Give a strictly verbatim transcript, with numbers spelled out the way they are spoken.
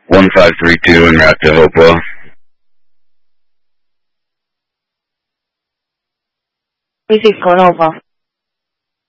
one five three two en route to Hopewell. Receive, going Hopewell.